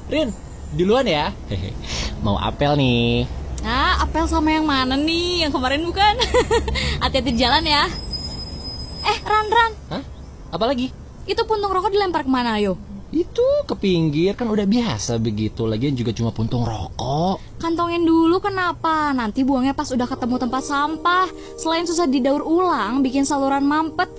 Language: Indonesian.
Rin, duluan ya. Mau apel nih. Nah, apel sama yang mana nih? Yang kemarin bukan? Hati-hati di jalan ya. Ran. Hah? Apa lagi? Itu puntung rokok dilempar kemana, ayo? Itu ke pinggir, kan udah biasa begitu. Lagian juga cuma puntung rokok. Kantongin dulu kenapa? Nanti buangnya pas udah ketemu tempat sampah. Selain susah didaur ulang, bikin saluran mampet,